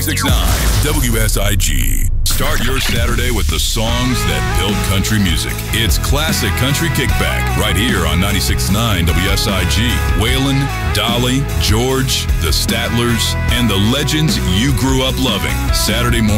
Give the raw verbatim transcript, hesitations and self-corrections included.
ninety-six point nine W S I G. Start your Saturday with the songs that build country music. It's Classic Country Kickback right here on ninety-six point nine W S I G. Waylon, Dolly, George, the Statlers, and the legends you grew up loving. Saturday morning.